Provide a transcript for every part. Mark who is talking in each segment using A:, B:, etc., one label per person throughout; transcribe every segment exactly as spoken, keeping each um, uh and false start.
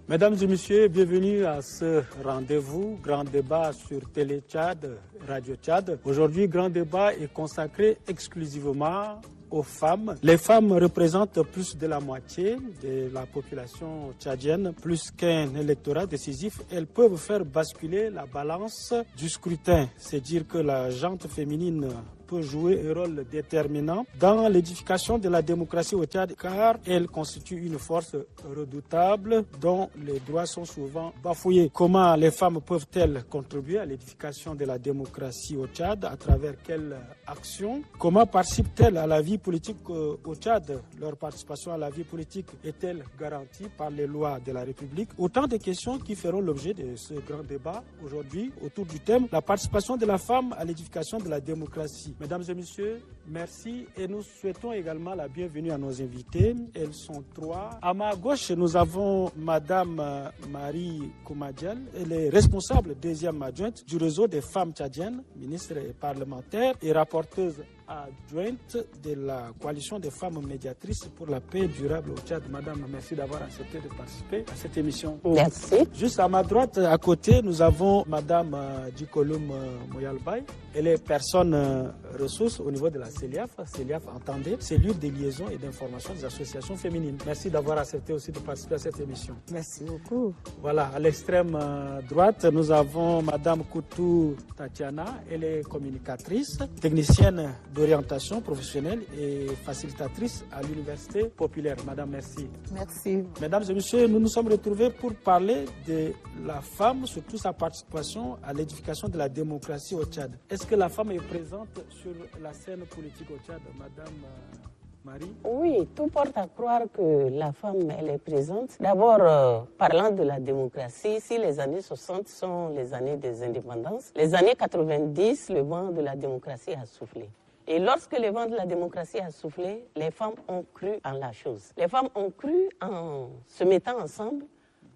A: Mesdames et messieurs, bienvenue à ce rendez-vous, grand débat sur Télé Tchad, Radio Tchad. Aujourd'hui, grand débat est consacré exclusivement aux femmes. Les femmes représentent plus de la moitié de la population tchadienne, plus qu'un électorat décisif. Elles peuvent faire basculer la balance du scrutin. C'est dire que la gente féminine peut jouer un rôle déterminant dans l'édification de la démocratie au Tchad, car elle constitue une force redoutable dont les droits sont souvent bafoués. Comment les femmes peuvent-elles contribuer à l'édification de la démocratie au Tchad? À travers quelles actions? Comment participent-elles à la vie politique au Tchad? Leur participation à la vie politique est-elle garantie par les lois de la République? Autant de questions qui feront l'objet de ce grand débat aujourd'hui autour du thème la participation de la femme à l'édification de la démocratie. Mesdames et messieurs, merci et nous souhaitons également la bienvenue à nos invités. Elles sont trois. À ma gauche, nous avons Madame Marie Koumadial. Elle est responsable deuxième adjointe du réseau des femmes tchadiennes, ministre et parlementaire et rapporteuse adjointe de la coalition des femmes médiatrices pour la paix durable au Tchad. Madame, merci d'avoir accepté de participer à cette émission.
B: Merci.
A: Juste à ma droite, à côté, nous avons Madame Dikoloum Moyalbay. Elle est personne ressource au niveau de la C E L I A F. C E L I A F, entendez, cellule de liaison et d'information des associations féminines. Merci d'avoir accepté aussi de participer à cette émission.
B: Merci beaucoup.
A: Voilà, à l'extrême droite, nous avons Madame Koutou Tatiana. Elle est communicatrice, technicienne d'orientation professionnelle et facilitatrice à l'Université populaire. Madame, merci.
B: Merci.
A: Mesdames et messieurs, nous nous sommes retrouvés pour parler de la femme, surtout sa participation à l'édification de la démocratie au Tchad. Est-ce que la femme est présente sur la scène politique au Tchad, Madame Marie?
B: Oui, tout porte à croire que la femme, elle est présente. D'abord, euh, parlant de la démocratie, si les années soixante sont les années des indépendances, les années quatre-vingt-dix, le vent de la démocratie a soufflé. Et lorsque le vent de la démocratie a soufflé, les femmes ont cru en la chose. Les femmes ont cru en se mettant ensemble,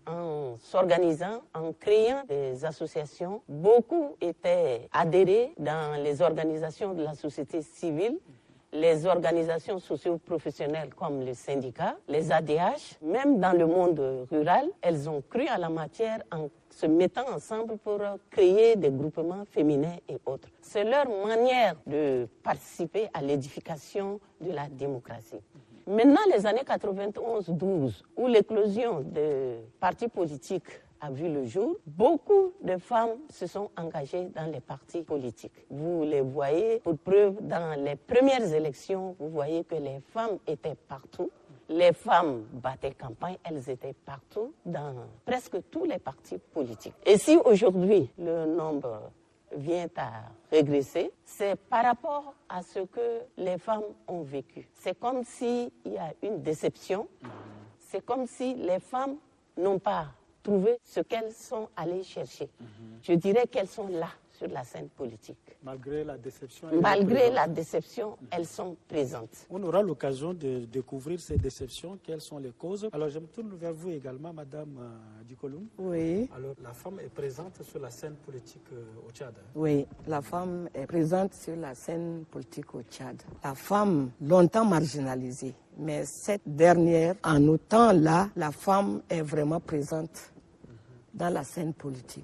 B: en s'organisant, en créant des associations. Beaucoup étaient adhérés dans les organisations de la société civile, les organisations socio-professionnelles comme les syndicats, les A D H, même dans le monde rural, elles ont cru à la matière en se mettant ensemble pour créer des groupements féminins et autres. C'est leur manière de participer à l'édification de la démocratie. Maintenant, les années quatre-vingt-onze douze, où l'éclosion des partis politiques a vu le jour, beaucoup de femmes se sont engagées dans les partis politiques. Vous les voyez, pour preuve, dans les premières élections, vous voyez que les femmes étaient partout. Les femmes battaient campagne, elles étaient partout dans presque tous les partis politiques. Et si aujourd'hui le nombre vient à régresser, c'est par rapport à ce que les femmes ont vécu. C'est comme s'il y a une déception, c'est comme si les femmes n'ont pas trouvé ce qu'elles sont allées chercher. Mm-hmm. Je dirais qu'elles sont là, sur la scène politique.
A: Malgré la déception.
B: Malgré la déception, elles sont présentes.
A: On aura l'occasion de découvrir ces déceptions, quelles sont les causes. Alors je me tourne vers vous également, Madame euh, Dikoloum.
C: Oui.
A: Alors la femme est présente sur la scène politique euh, au Tchad.
C: Oui, la femme est présente sur la scène politique au Tchad. La femme, longtemps marginalisée, mais cette dernière, en autant là, la femme est vraiment présente mm-hmm. dans la scène politique.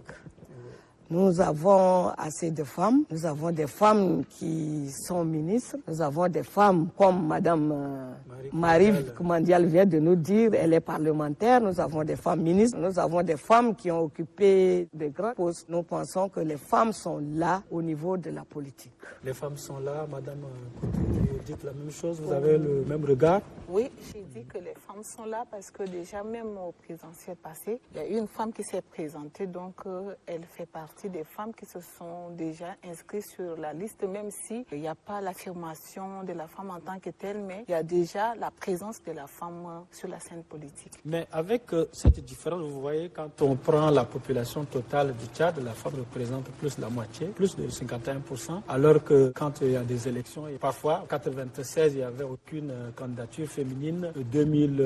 C: Nous avons assez de femmes. Nous avons des femmes qui sont ministres. Nous avons des femmes comme Madame euh, Marie Koumadial vient de nous dire, elle est parlementaire. Nous avons des femmes ministres. Nous avons des femmes qui ont occupé de grands postes. Nous pensons que les femmes sont là au niveau de la politique.
A: Les femmes sont là, Madame Koutou, vous dites la même chose, vous avez le même regard?
D: Oui, j'ai dit que les femmes sont là parce que déjà même au présidentiel passé, il y a une femme qui s'est présentée, donc euh, elle fait partie des femmes qui se sont déjà inscrites sur la liste, même si il n'y a pas l'affirmation de la femme en tant que telle, mais il y a déjà la présence de la femme euh, sur la scène politique.
A: Mais avec euh, cette différence, vous voyez, quand on prend la population totale du Tchad, la femme représente plus de la moitié, plus de cinquante et un pour cent, alors que quand il y a des élections, et parfois, en quatre-vingt-seize, il n'y avait aucune candidature féminine deux mille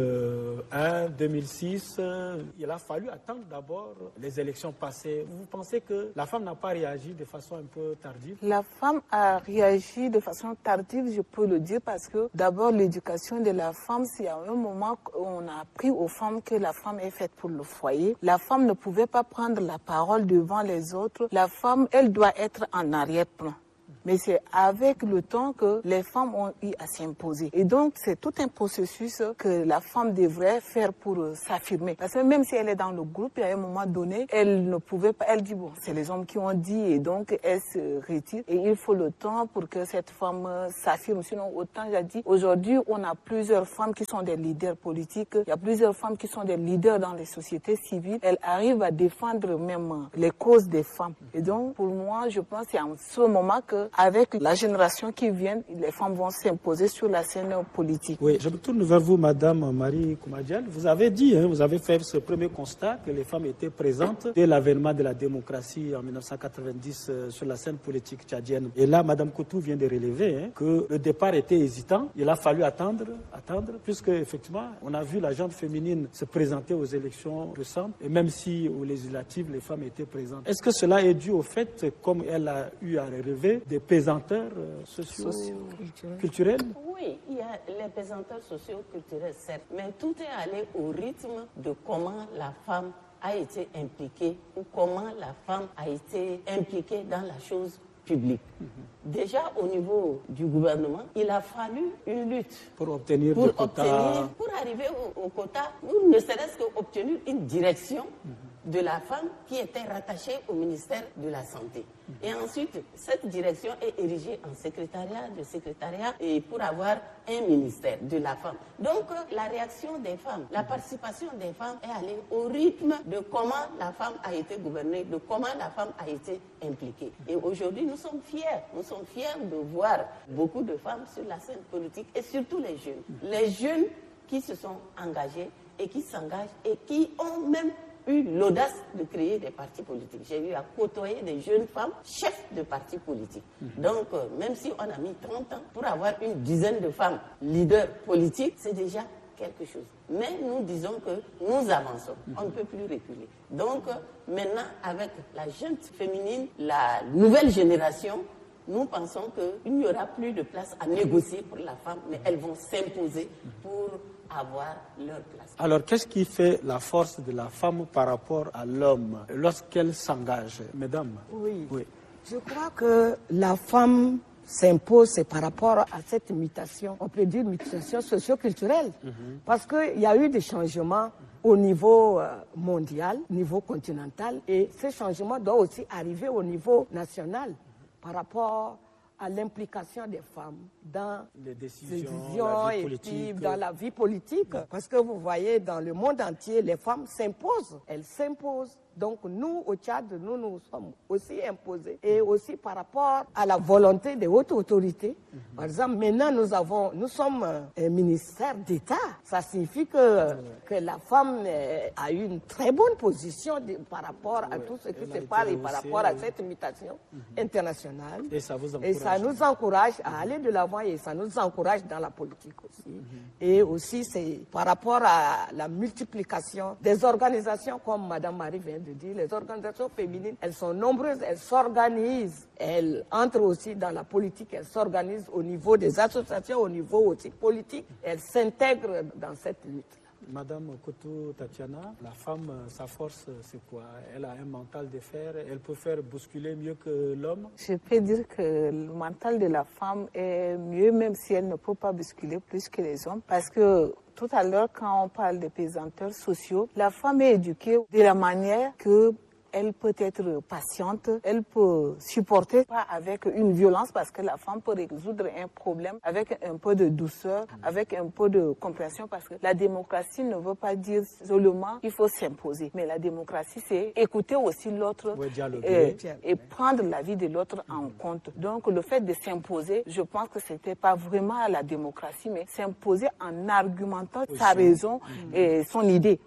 A: un, deux mille six, il a fallu attendre d'abord les élections passées. Vous pensez que la femme n'a pas réagi de façon un peu tardive?
D: La femme a réagi de façon tardive, je peux le dire, parce que d'abord l'éducation de la femme, c'est à un moment où on a appris aux femmes que la femme est faite pour le foyer. La femme ne pouvait pas prendre la parole devant les autres. La femme, elle doit être en arrière-plan. Mais c'est avec le temps que les femmes ont eu à s'imposer. Et donc, c'est tout un processus que la femme devrait faire pour s'affirmer. Parce que même si elle est dans le groupe, à un moment donné, elle ne pouvait pas, elle dit, bon, c'est les hommes qui ont dit, et donc elle se retire. Et il faut le temps pour que cette femme s'affirme. Sinon, autant j'ai dit, aujourd'hui, on a plusieurs femmes qui sont des leaders politiques. Il y a plusieurs femmes qui sont des leaders dans les sociétés civiles. Elles arrivent à défendre même les causes des femmes. Et donc, pour moi, je pense que c'est en ce moment que avec la génération qui vient, les femmes vont s'imposer sur la scène politique.
A: Oui, je me tourne vers vous, Madame Marie Koumadian. Vous avez dit, hein, vous avez fait ce premier constat que les femmes étaient présentes dès l'avènement de la démocratie en mille neuf cent quatre-vingt-dix euh, sur la scène politique tchadienne. Et là, Madame Koutou vient de relever hein, que le départ était hésitant. Il a fallu attendre, attendre, puisque effectivement, on a vu la gente féminine se présenter aux élections récentes, et même si aux législatives, les femmes étaient présentes. Est-ce que cela est dû au fait, comme elle a eu à relever, des pesanteurs euh, socio-culturels?
B: Oui, il y a les pesanteurs socio-culturels, certes, mais tout est allé au rythme de comment la femme a été impliquée ou comment la femme a été impliquée dans la chose publique. Mm-hmm. Déjà au niveau du gouvernement, il a fallu une lutte
A: pour obtenir
B: pour
A: le quota.
B: Obtenir, pour arriver au, au quota, ou ne serait-ce qu'obtenir une direction mm-hmm. de la femme qui était rattachée au ministère de la Santé. Mm-hmm. Et ensuite, cette direction est érigée en secrétariat, de secrétariat, et pour avoir un ministère de la femme. Donc, la réaction des femmes, la participation des femmes est allée au rythme de comment la femme a été gouvernée, de comment la femme a été impliquée. Et aujourd'hui, nous sommes fiers. Nous sommes fiers de voir beaucoup de femmes sur la scène politique et surtout les jeunes. Les jeunes qui se sont engagés et qui s'engagent et qui ont même eu l'audace de créer des partis politiques. J'ai eu à côtoyer des jeunes femmes chefs de partis politiques. Mm-hmm. Donc, euh, même si on a mis trente ans pour avoir une dizaine de femmes leaders politiques, c'est déjà quelque chose. Mais nous disons que nous avançons. Mm-hmm. On ne peut plus reculer. Donc, euh, maintenant, avec la gente féminine, la nouvelle génération, nous pensons qu'il n'y aura plus de place à négocier pour la femme, mais elles vont s'imposer pour avoir leur place.
A: Alors, qu'est-ce qui fait la force de la femme par rapport à l'homme lorsqu'elle s'engage, mesdames?
C: Oui. oui. Je crois que la femme s'impose, c'est par rapport à cette mutation, on peut dire mutation socio-culturelle, mm-hmm. parce qu'il y a eu des changements au niveau mondial, au niveau continental, et ces changements doivent aussi arriver au niveau national par rapport à l'implication des femmes dans
A: les décisions,
C: décisions et puis dans la vie politique. Parce que vous voyez, dans le monde entier, les femmes s'imposent. Elles s'imposent. Donc nous, au Tchad, nous nous sommes aussi imposés. Et aussi par rapport à la volonté des hautes autorités. Mm-hmm. Par exemple, maintenant, nous, avons, nous sommes un ministère d'État. Ça signifie que, que la femme a eu une très bonne position de, par rapport à oui, tout ce qui se passe et par rapport à cette mutation mm-hmm. internationale.
A: Et ça vous encourage.
C: Et ça nous encourage à aller de l'avant et ça nous encourage dans la politique aussi. Mm-hmm. Et aussi, c'est par rapport à la multiplication des organisations comme Madame Marie vient de dire, les organisations féminines, elles sont nombreuses, elles s'organisent, elles entrent aussi dans la politique, elles s'organisent au niveau des associations, au niveau aussi politique, elles s'intègrent dans cette lutte.
A: Madame Koutou Tatiana, la femme, sa force, c'est quoi? Elle a un mental de fer, elle peut faire bousculer mieux que l'homme?
D: Je peux dire que le mental de la femme est mieux, même si elle ne peut pas bousculer plus que les hommes, parce que tout à l'heure, quand on parle de pesanteurs sociaux, la femme est éduquée de la manière que elle peut être patiente, elle peut supporter, pas avec une violence, parce que la femme peut résoudre un problème avec un peu de douceur, avec un peu de compréhension, parce que la démocratie ne veut pas dire seulement qu'il faut s'imposer, mais la démocratie, c'est écouter aussi l'autre et, et prendre l'avis de l'autre en compte. Donc, le fait de s'imposer, je pense que c'était pas vraiment la démocratie, mais s'imposer en argumentant sa raison et son idée.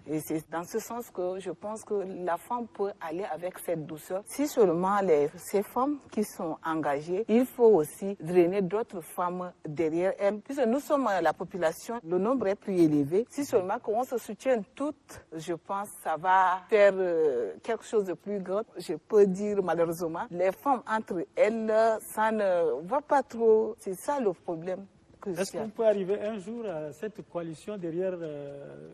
D: Et c'est dans ce sens que je pense que la femme peut aller avec cette douceur. Si seulement les, ces femmes qui sont engagées, il faut aussi drainer d'autres femmes derrière elles. Puisque nous sommes la population, le nombre est plus élevé. Si seulement qu'on se soutienne toutes, je pense que ça va faire euh, quelque chose de plus grand. Je peux dire malheureusement, les femmes entre elles, ça ne va pas trop. C'est ça le problème.
A: Est-ce qu'on peut arriver un jour à cette coalition derrière euh,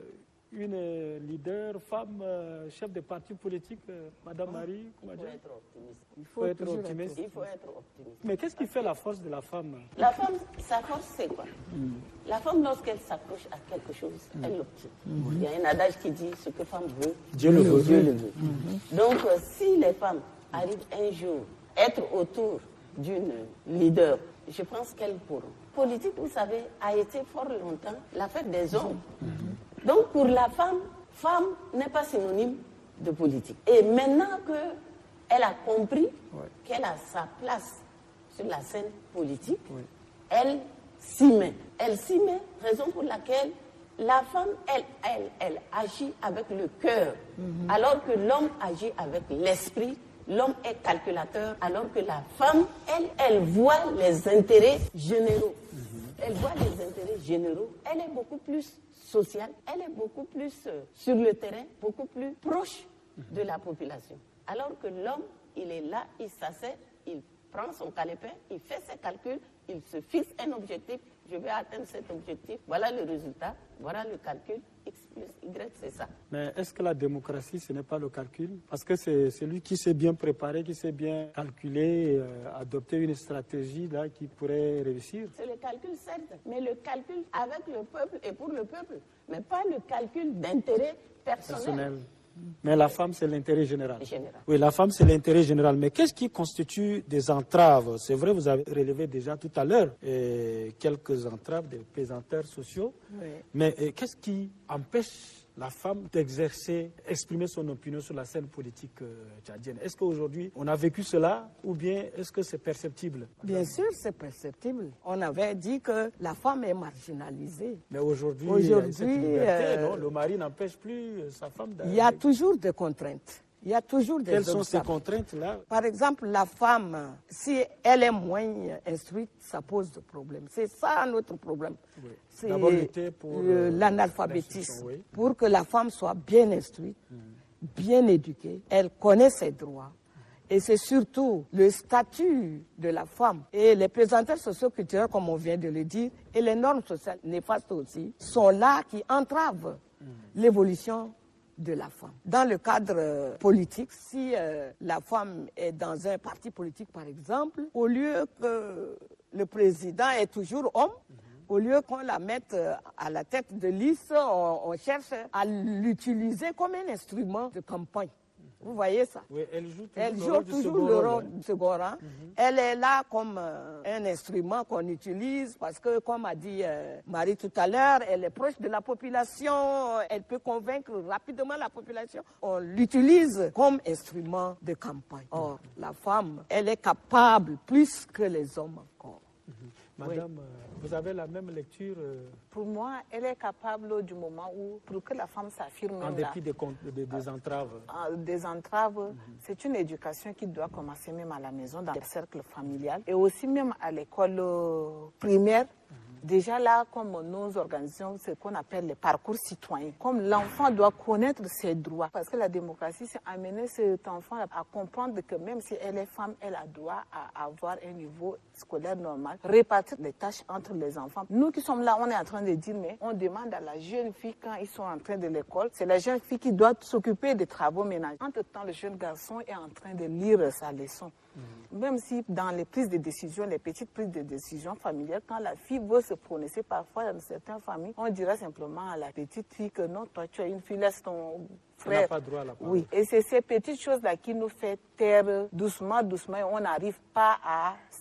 A: une leader, femme, euh, chef de parti politique, euh, Madame Marie?
B: Il faut être optimiste.
A: Il faut être optimiste.
B: Il faut être optimiste.
A: Mais qu'est-ce qui fait la force de la femme?
B: La femme, sa force, c'est quoi? mm. La femme, lorsqu'elle s'accroche à quelque chose, mm. elle l'obtient. Mm-hmm. Il y a un adage qui dit ce que femme veut,
A: Dieu le veut.
B: Dieu le veut. Mm-hmm. Donc, euh, si les femmes arrivent un jour à être autour d'une leader, je pense qu'elles pourront. Politique, vous savez, a été fort longtemps l'affaire des hommes. Mm-hmm. Donc, pour la femme, femme n'est pas synonyme de politique. Et maintenant qu'elle a compris ouais. qu'elle a sa place sur la scène politique, ouais. elle s'y met. Elle s'y met, raison pour laquelle la femme, elle, elle, elle agit avec le cœur, mm-hmm. alors que l'homme agit avec l'esprit. L'homme est calculateur, alors que la femme, elle, elle voit les intérêts généraux. Mm-hmm. Elle voit les intérêts généraux. Elle est beaucoup plus sociale, elle est beaucoup plus euh, sur le terrain, beaucoup plus proche mm-hmm. de la population. Alors que l'homme, il est là, il s'assied, il prend son calepin, il fait ses calculs, il se fixe un objectif. Je vais atteindre cet objectif, voilà le résultat, voilà le calcul, X plus Y, c'est ça.
A: Mais est-ce que la démocratie, ce n'est pas le calcul? Parce que c'est celui qui s'est bien préparé, qui s'est bien calculé, euh, adopter une stratégie là, qui pourrait réussir.
B: C'est le calcul, certes, mais le calcul avec le peuple et pour le peuple, mais pas le calcul d'intérêt personnel. personnel.
A: Mais la femme, c'est l'intérêt général.
B: général.
A: Oui, la femme, c'est l'intérêt général. Mais qu'est-ce qui constitue des entraves? C'est vrai, vous avez relevé déjà tout à l'heure eh, quelques entraves des pesanteurs sociaux. Oui. Mais eh, qu'est-ce qui empêche la femme d'exercer, exprimer son opinion sur la scène politique euh, tchadienne? Est-ce qu'aujourd'hui, on a vécu cela ou bien est-ce que c'est perceptible?
C: Bien sûr, c'est perceptible. On avait dit que la femme est marginalisée.
A: Mais aujourd'hui, aujourd'hui cette liberté, euh, non, le mari n'empêche plus sa femme d'aller.
C: Il y a toujours des contraintes. Il y a toujours des
A: Quelles
C: obstacles.
A: sont ces contraintes-là?
C: Par exemple, la femme, si elle est moins instruite, ça pose des problèmes. C'est ça notre problème.
A: Oui.
C: C'est
A: d'abord lutter pour euh,
C: l'analphabétisme.
A: Oui.
C: Pour que la femme soit bien instruite, mmh. bien éduquée, elle connaît ses droits. Et c'est surtout le statut de la femme et les pesanteurs socioculturels, comme on vient de le dire, et les normes sociales néfastes aussi, sont là qui entravent mmh. l'évolution de la femme. Dans le cadre euh, politique, si euh, la femme est dans un parti politique, par exemple, au lieu que le président est toujours homme, mm-hmm. au lieu qu'on la mette euh, à la tête de liste, on, on cherche à l'utiliser comme un instrument de campagne. Vous voyez ça?
A: Oui, elle joue toujours,
C: elle
A: le,
C: joue
A: rôle
C: toujours
A: du
C: le rôle du second rang.
A: Mm-hmm.
C: Elle est là comme euh, un instrument qu'on utilise parce que, comme a dit euh, Marie tout à l'heure, elle est proche de la population, elle peut convaincre rapidement la population. On l'utilise comme instrument de campagne. Or, la femme, elle est capable plus que les hommes encore.
A: Mm-hmm. Madame, oui. euh, vous avez la même lecture euh...
D: Pour moi, elle est capable du moment où, pour que la femme s'affirme...
A: En dépit des, des, des entraves.
D: Euh, des entraves, mm-hmm. c'est une éducation qui doit commencer même à la maison, dans le cercle familial, et aussi même à l'école euh, primaire. Mm-hmm. Déjà là, comme nous organisons ce qu'on appelle les parcours citoyens, comme l'enfant doit connaître ses droits, parce que la démocratie, c'est amener cet enfant à comprendre que même si elle est femme, elle a droit à avoir un niveau scolaire normal, répartir les tâches entre les enfants. Nous qui sommes là, on est en train de dire, mais on demande à la jeune fille quand ils sont en train de l'école, c'est la jeune fille qui doit s'occuper des travaux ménagers. Entre-temps, le jeune garçon est en train de lire sa leçon. Mmh. Même si dans les prises de décision, les petites prises de décision familiales, quand la fille veut se prononcer, parfois dans certaines familles, on dira simplement à la petite fille que non, toi tu es une fille, laisse ton frère.
A: On n'a pas droit à la parole.
D: Oui, et c'est ces petites choses-là qui nous fait taire doucement, doucement, et on n'arrive pas à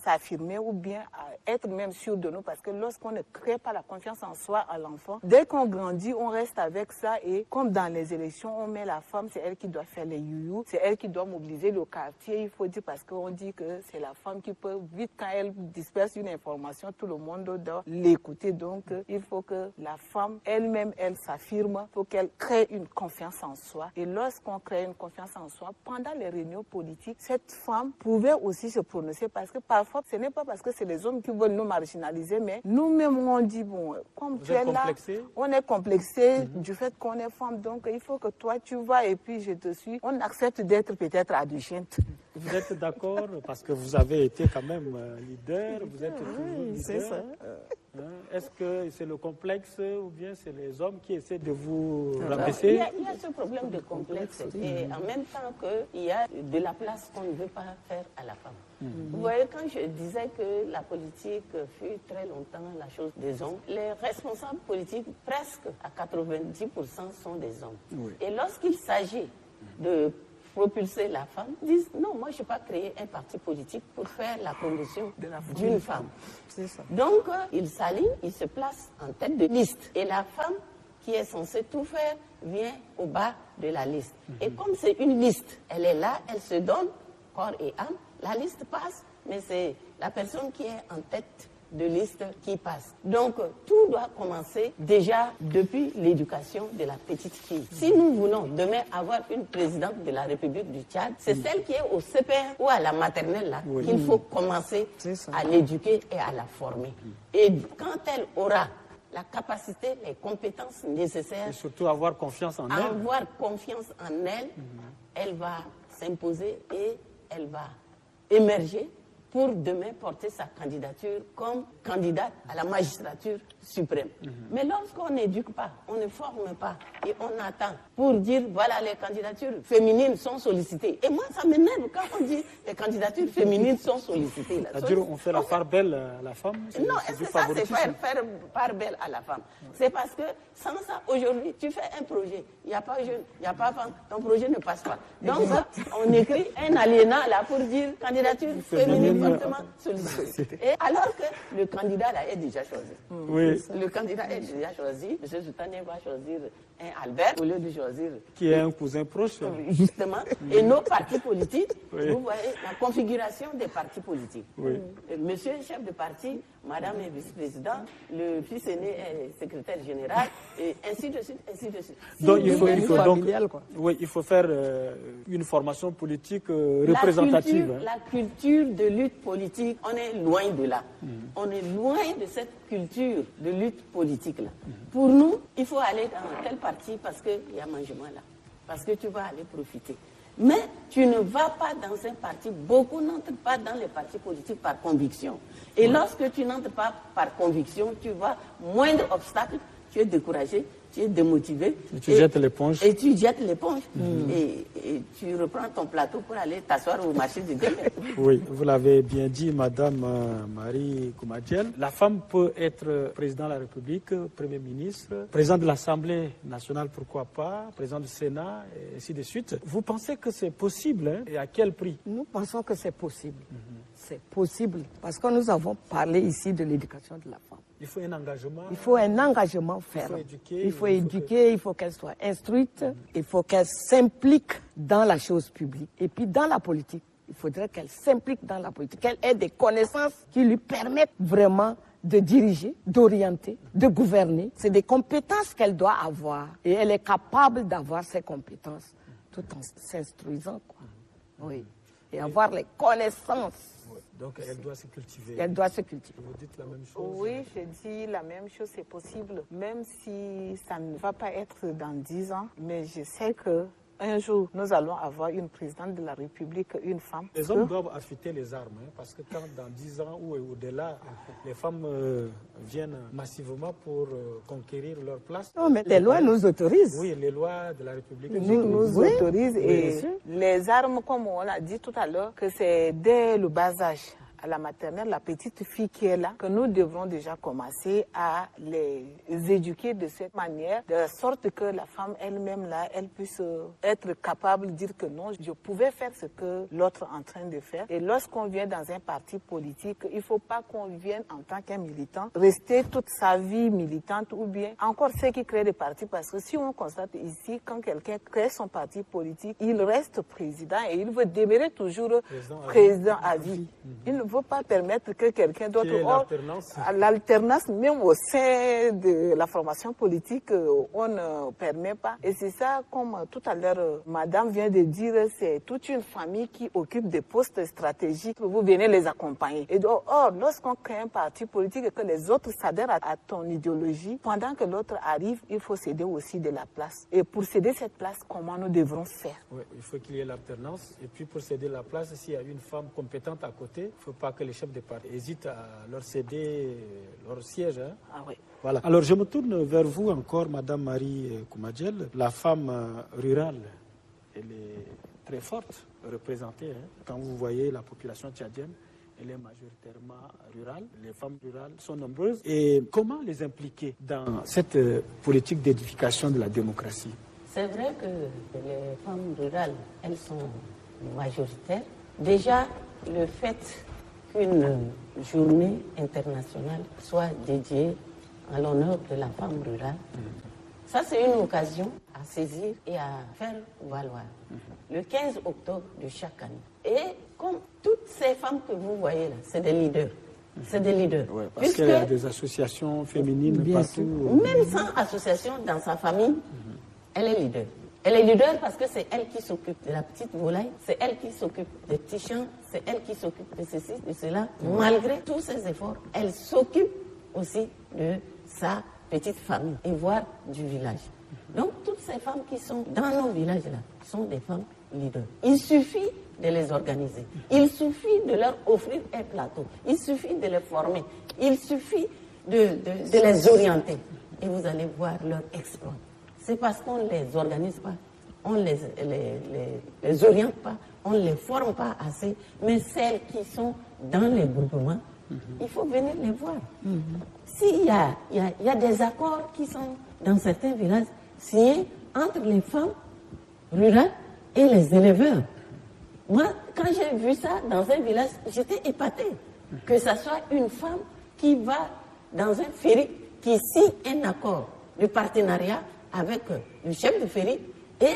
D: s'affirmer ou bien à être même sûr de nous, parce que lorsqu'on ne crée pas la confiance en soi à l'enfant, dès qu'on grandit, on reste avec ça et comme dans les élections, on met la femme, c'est elle qui doit faire les youyou, c'est elle qui doit mobiliser le quartier, il faut dire, parce qu'on dit que c'est la femme qui peut, vite quand elle disperse une information, tout le monde doit l'écouter, donc il faut que la femme elle-même, elle s'affirme, il faut qu'elle crée une confiance en soi et lorsqu'on crée une confiance en soi, pendant les réunions politiques, cette femme pouvait aussi se prononcer parce que parfois, ce n'est pas parce que c'est les hommes qui veulent nous marginaliser, mais nous-mêmes, on dit, bon, comme
A: Vous
D: tu es là, on est complexé mm-hmm. du fait qu'on est femme, donc il faut que toi, tu vas et puis je te suis. On accepte d'être peut-être adjacente.
A: Vous êtes d'accord parce que vous avez été quand même leader, vous êtes toujours
C: oui,
A: leader.
C: C'est ça.
A: Hein? Est-ce que c'est le complexe ou bien c'est les hommes qui essaient de vous rabaisser?
B: il, y a, il y a ce problème de complexe et en même temps qu'il y a de la place qu'on ne veut pas faire à la femme. Mmh. Vous voyez, quand je disais que la politique fut très longtemps la chose des hommes, les responsables politiques, presque à quatre-vingt-dix pour cent sont des hommes. Oui. Et lorsqu'il s'agit de propulser la femme, disent non, moi je n'ai pas créé un parti politique pour faire la promotion d'une femme.
C: C'est ça.
B: Donc, euh, il s'aligne, il se place en tête de liste. Et la femme qui est censée tout faire vient au bas de la liste. Mm-hmm. Et comme c'est une liste, elle est là, elle se donne corps et âme, la liste passe, mais c'est la personne qui est en tête de liste qui passe. Donc, tout doit commencer déjà depuis l'éducation de la petite fille. Si nous voulons demain avoir une présidente de la République du Tchad, c'est oui. celle qui est au C P R ou à la maternelle là oui. qu'il faut commencer à l'éduquer et à la former. Et quand elle aura la capacité, les compétences nécessaires...
A: Et surtout avoir confiance en elle.
B: Avoir confiance en elle, mm-hmm. elle va s'imposer et elle va émerger pour demain porter sa candidature comme candidate à la magistrature suprême. Mm-hmm. Mais lorsqu'on n'éduque pas, on ne forme pas et on attend pour dire voilà, les candidatures féminines sont sollicitées. Et moi, ça m'énerve quand on dit les candidatures féminines sont sollicitées.
A: C'est-à-dire on fait la part belle à la femme?
B: Non, est-ce que ça c'est faire, faire part belle à la femme? Ouais. C'est parce que sans ça, aujourd'hui, tu fais un projet, il n'y a pas jeune, il n'y a pas femme, ton projet ne passe pas. Donc ça, on écrit un alinéa là pour dire candidature féminine fortement sollicitée. Et alors que le candidat là est déjà choisi.
A: Oui.
B: Le candidat est déjà choisi. M. Soutane va choisir un Albert au lieu de choisir...
A: Qui est un cousin proche.
B: Justement. Et nos partis politiques, oui. vous voyez la configuration des partis politiques.
A: Oui.
B: Monsieur est chef de parti, madame est vice-président, le fils aîné est secrétaire général, et ainsi de suite, ainsi de suite. Si
A: donc il faut, il faut donc, oui, il faut faire euh, une formation politique euh, représentative.
B: La culture, hein. la culture de lutte politique, on est loin de là. Mm. On est loin de cette culture de lutte politique là. Mm. Pour nous, il faut aller dans tel parti parce qu'il y a mangement là, parce que tu vas aller profiter. Mais tu ne vas pas dans un parti, beaucoup n'entrent pas dans les partis politiques par conviction. Et ouais. lorsque tu n'entres pas par conviction, tu vas, moindre obstacle, tu es découragé, tu es démotivé.
A: Et tu et, jettes l'éponge.
B: Et tu jettes l'éponge. Mmh. Et, et tu reprends ton plateau pour aller t'asseoir au marché du demain.
A: Oui, vous l'avez bien dit, Madame euh, Marie Koumadiel. La femme peut être président de la République, Premier ministre, président de l'Assemblée nationale, pourquoi pas, président du Sénat, et ainsi de suite. Vous pensez que c'est possible, hein, et à quel prix?
C: Nous pensons que c'est possible. Mmh. C'est possible parce que nous avons parlé ici de l'éducation de la femme.
A: Il faut un engagement.
C: Il faut un engagement ferme. Il faut éduquer. Il faut, il faut éduquer, que... il faut qu'elle soit instruite, mmh. il faut qu'elle s'implique dans la chose publique. Et puis dans la politique, il faudrait qu'elle s'implique dans la politique, qu'elle ait des connaissances qui lui permettent vraiment de diriger, d'orienter, de gouverner. C'est des compétences qu'elle doit avoir. Et elle est capable d'avoir ces compétences tout en s'instruisant, quoi. Mmh. Oui. Et avoir les connaissances.
A: Donc elle doit se cultiver.
C: Elle doit se cultiver.
A: Vous dites la même chose?
D: Oui, je dis la même chose, c'est possible. Même si ça ne va pas être dans dix ans, mais je sais que un jour, nous allons avoir une présidente de la République, une femme.
A: Les hommes doivent affûter les armes, hein, parce que quand dans dix ans ou au-delà, les femmes euh, viennent massivement pour euh, conquérir leur place.
C: Non, mais les lois nous autorisent.
A: Oui, les lois de la République
D: nous, nous autorisent. Oui. Et oui, les armes, comme on a dit tout à l'heure, que c'est dès le bas âge. à la maternelle, la petite fille qui est là, que nous devrons déjà commencer à les éduquer de cette manière, de sorte que la femme elle-même là, elle puisse être capable de dire que non, je pouvais faire ce que l'autre est en train de faire. Et lorsqu'on vient dans un parti politique, il ne faut pas qu'on vienne en tant qu'un militant, rester toute sa vie militante ou bien encore ceux qui créent des partis, parce que si on constate ici, quand quelqu'un crée son parti politique, il reste président et il veut demeurer toujours président, président à vie. À vie. Mm-hmm. Il ne veut pas permettre que quelqu'un d'autre...
A: L'alternance.
D: L'alternance, même au sein de la formation politique, on ne permet pas. Et c'est ça, comme tout à l'heure, madame vient de dire, c'est toute une famille qui occupe des postes stratégiques. Vous venez les accompagner. Et donc, or, lorsqu'on crée un parti politique et que les autres s'adhèrent à, à ton idéologie, pendant que l'autre arrive, il faut céder aussi de la place. Et pour céder cette place, comment nous devrons faire?
A: Oui, il faut qu'il y ait l'alternance. Et puis pour céder la place, s'il y a une femme compétente à côté, il ne faut pas que les chefs de parti hésitent à leur céder leur siège. Hein.
D: Ah oui.
A: Voilà. Alors je me tourne vers vous encore, Madame Marie Koumadjel. La femme rurale, elle est très forte, représentée. Hein. Quand vous voyez la population tchadienne, elle est majoritairement rurale. Les femmes rurales sont nombreuses. Et comment les impliquer dans cette politique d'édification de la démocratie?
B: C'est vrai que les femmes rurales, elles sont majoritaires. Déjà, le fait qu'une journée internationale soit dédiée à l'honneur de la femme rurale, mmh. ça c'est une occasion à saisir et à faire valoir. Mmh. Le quinze octobre de chaque année. Et comme toutes ces femmes que vous voyez là, c'est des leaders. C'est des leaders.
A: Ouais, parce qu'il y a des associations féminines partout.
B: Même sans association, dans sa famille, mmh. elle est leader. Elle est leader parce que c'est elle qui s'occupe de la petite volaille, c'est elle qui s'occupe des petits champs, c'est elle qui s'occupe de ceci, de cela. Mmh. Malgré tous ses efforts, elle s'occupe aussi de sa petite famille et voire du village. Mmh. Donc toutes ces femmes qui sont dans nos villages-là sont des femmes leaders. Il suffit de les organiser. Il suffit de leur offrir un plateau. Il suffit de les former. Il suffit de, de, de les orienter. Et vous allez voir leur exploit. C'est parce qu'on ne les organise pas, on ne les, les, les, les oriente pas, on ne les forme pas assez. Mais celles qui sont dans les groupements, mm-hmm. il faut venir les voir. Mm-hmm. S'il y a, il y, a, il y a des accords qui sont dans certains villages signés entre les femmes rurales et les éleveurs. Moi, quand j'ai vu ça dans un village, j'étais épatée. Que ce soit une femme qui va dans un ferry, qui signe un accord de partenariat avec le chef de ferry et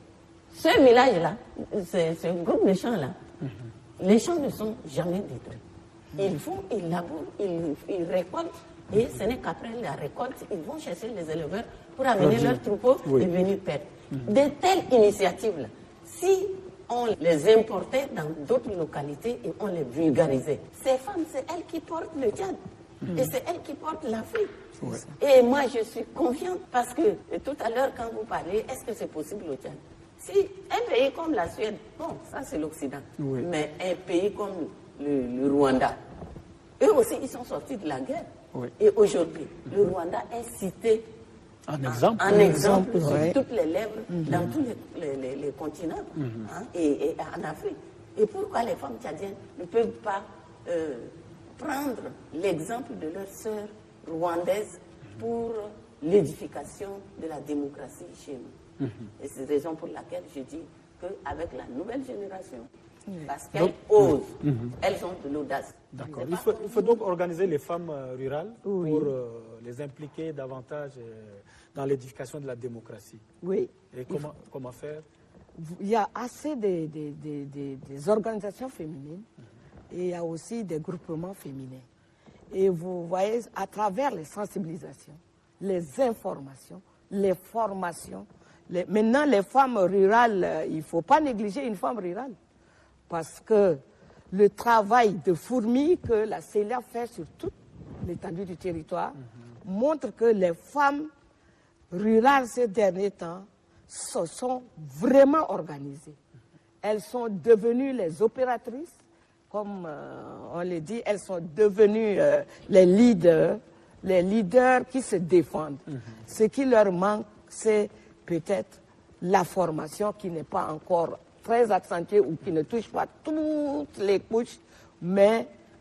B: ce village-là, ce, ce groupe de champs-là, mm-hmm. les champs ne sont jamais détruits. Ils vont, ils labourent, ils, ils récoltent et ce n'est qu'après la récolte, ils vont chercher les éleveurs pour amener Merci. leurs troupeaux oui. et venir perdre. Mm-hmm. De telles initiatives-là, si on les importait dans d'autres localités et on les vulgarisait, ces femmes, c'est elles qui portent le Tchad mm-hmm. et c'est elles qui portent l'Afrique. Ouais. Et moi, je suis confiante parce que tout à l'heure, quand vous parlez, est-ce que c'est possible au Tchad? Si un pays comme la Suède, bon, ça c'est l'Occident, oui. mais un pays comme le, le Rwanda, eux aussi, ils sont sortis de la guerre. Oui. Et aujourd'hui, mm-hmm. le Rwanda est cité
A: en exemple,
B: en, en exemple oui. sur toutes les lèvres, mm-hmm. dans tous les, les, les, les continents mm-hmm. hein, et, et en Afrique. Et pourquoi les femmes tchadiennes ne peuvent pas euh, prendre l'exemple de leurs sœurs rwandaise pour l'édification de la démocratie chez nous. Mmh. Et c'est la raison pour laquelle je dis qu'avec la nouvelle génération, mmh. parce qu'elles donc, osent, mmh. elles ont de l'audace.
A: D'accord. Il faut, il faut donc organiser les femmes euh, rurales oui. pour euh, les impliquer davantage euh, dans l'édification de la démocratie.
C: Oui.
A: Et comment, faut... comment faire?
C: Il y a assez de, de, de, de, des organisations féminines mmh. et il y a aussi des groupements féminins. Et vous voyez, à travers les sensibilisations, les informations, les formations, les... maintenant les femmes rurales, il ne faut pas négliger une femme rurale. Parce que le travail de fourmi que la C E L A fait sur toute l'étendue du territoire mm-hmm. montre que les femmes rurales ces derniers temps se sont vraiment organisées. Elles sont devenues les opératrices. Comme euh, on le dit, elles sont devenues euh, les leaders, les leaders qui se défendent. Mm-hmm. Ce qui leur manque, c'est peut-être la formation qui n'est pas encore très accentuée ou qui ne touche pas toutes les couches, mais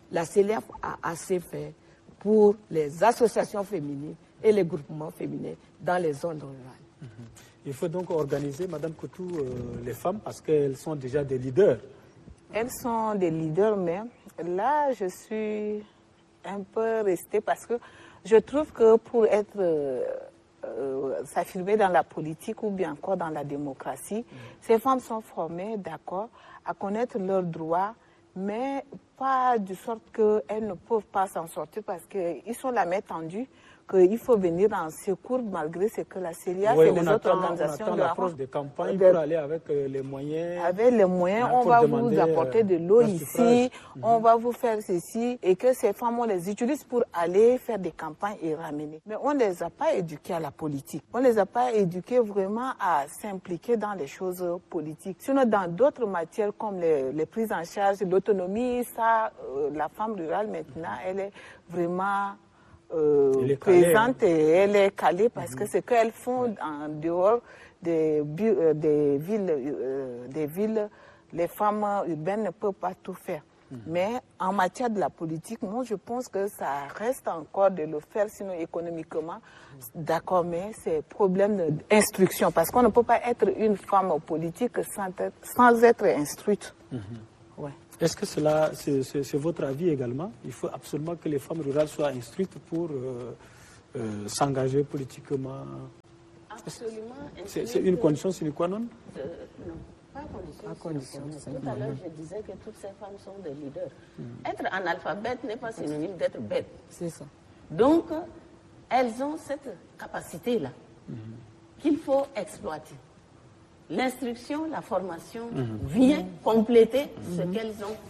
C: la C E L I A F a assez fait pour les associations féminines et les groupements féminins dans les zones rurales.
A: Mm-hmm. Il faut donc organiser, Madame Coutou, euh, les femmes parce qu'elles sont déjà des leaders.
D: Elles sont des leaders, mais là, je suis un peu restée parce que je trouve que pour être euh, euh, s'affirmer dans la politique ou bien encore dans la démocratie, mmh. ces femmes sont formées, d'accord, à connaître leurs droits, mais pas de sorte qu'elles ne peuvent pas s'en sortir parce qu'ils sont la main tendue, qu'il faut venir en secours malgré ce que la C E L I A F
A: oui,
D: et les
A: attend,
D: autres organisations
A: on attend
D: de
A: l'approche des campagnes
D: de,
A: pour aller avec euh, les moyens.
D: Avec les moyens, on va vous apporter de l'eau ici, mmh. on va vous faire ceci, et que ces femmes, on les utilise pour aller faire des campagnes et ramener. Mais on ne les a pas éduquées à la politique. On ne les a pas éduquées vraiment à s'impliquer dans les choses politiques. Sinon, dans d'autres matières comme les, les prises en charge, l'autonomie, ça, euh, la femme rurale maintenant, elle est vraiment... Euh,
A: elle est
D: présente
A: calée, hein.
D: Et elle est calée parce mm-hmm. que ce qu'elles font ouais. en dehors des, des, villes, euh, des villes, les femmes urbaines ne peuvent pas tout faire. Mm-hmm. Mais en matière de la politique, moi je pense que ça reste encore de le faire, sinon économiquement, mm-hmm. d'accord, mais c'est problème d'instruction parce qu'on ne peut pas être une femme politique sans être, sans être instruite. Mm-hmm. Ouais.
A: Est-ce que cela, c'est votre avis également? Il faut absolument que les femmes rurales soient instruites pour euh, euh, s'engager politiquement.
B: Absolument.
A: C'est une condition sine qua non?
B: euh, Non, pas condition. Pas condition. Tout à l'heure, je disais que toutes ces femmes sont des leaders. Mm. Être analphabète n'est pas synonyme d'être bête.
C: C'est ça.
B: Donc, elles ont cette capacité-là mm. qu'il faut exploiter. L'instruction, la formation mmh. vient compléter mmh. ce qu'elles ont,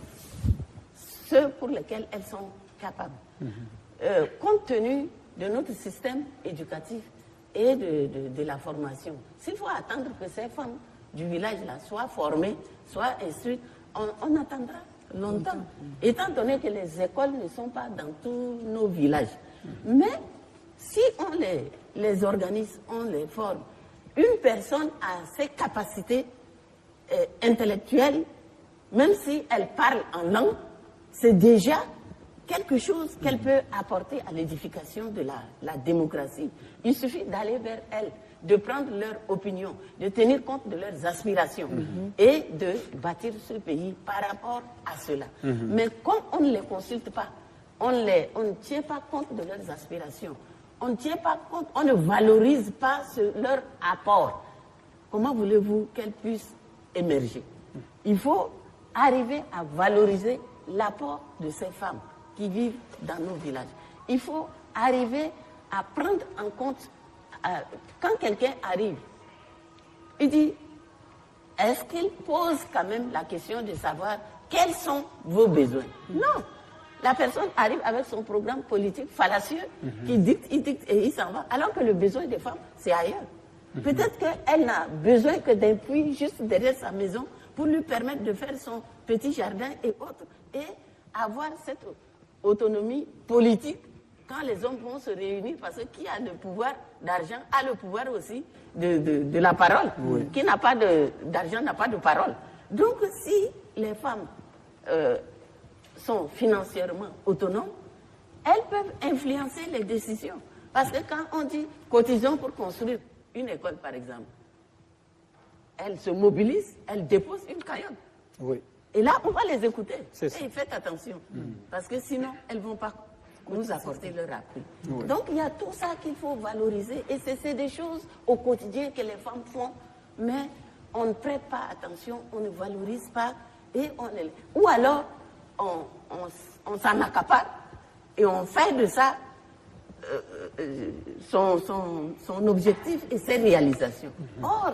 B: ce pour lesquels elles sont capables. Mmh. Euh, compte tenu de notre système éducatif et de, de, de la formation, s'il faut attendre que ces femmes du village-là soient formées, soient instruites, on, on attendra longtemps, mmh. étant donné que les écoles ne sont pas dans tous nos villages. Mmh. Mais si on les, les organise, on les forme, une personne a ses capacités euh, intellectuelles, même si elle parle en langue, c'est déjà quelque chose qu'elle peut apporter à l'édification de la, la démocratie. Il suffit d'aller vers elle, de prendre leur opinion, de tenir compte de leurs aspirations mm-hmm. et de bâtir ce pays par rapport à cela. Mm-hmm. Mais comme on ne les consulte pas, on, les, on ne tient pas compte de leurs aspirations, on ne tient pas compte, on ne valorise pas ce, leur apport. Comment voulez-vous qu'elles puissent émerger? Il faut arriver à valoriser l'apport de ces femmes qui vivent dans nos villages. Il faut arriver à prendre en compte, euh, quand quelqu'un arrive, il dit, est-ce qu'il pose quand même la question de savoir quels sont vos besoins? Non. La personne arrive avec son programme politique fallacieux mm-hmm. qui dicte, il dicte et il s'en va. Alors que le besoin des femmes, c'est ailleurs. Mm-hmm. Peut-être qu'elle n'a besoin que d'un puits juste derrière sa maison pour lui permettre de faire son petit jardin et autres et avoir cette autonomie politique quand les hommes vont se réunir parce que qui a le pouvoir d'argent a le pouvoir aussi de, de, de la parole. Oui. Qui n'a pas d'argent n'a pas de parole. Donc si les femmes... Euh, sont financièrement autonomes, elles peuvent influencer les décisions. Parce que quand on dit cotisons pour construire une école, par exemple, elles se mobilisent, elles déposent une cagnotte.
A: Oui.
B: Et là, on va les écouter. Et faites attention, mmh. parce que sinon, elles ne vont pas nous apporter leur appui. Oui. Donc, il y a tout ça qu'il faut valoriser. Et c'est des choses au quotidien que les femmes font, mais on ne prête pas attention, on ne valorise pas, et on est... Ou alors, on, on, on s'en accapare et on fait de ça euh, euh, son, son, son objectif et ses réalisations. Mm-hmm. Or,